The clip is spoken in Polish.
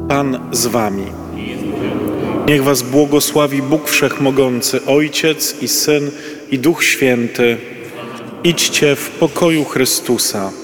Pan z wami. Niech was błogosławi Bóg Wszechmogący, Ojciec i Syn, i Duch Święty. Idźcie w pokoju Chrystusa.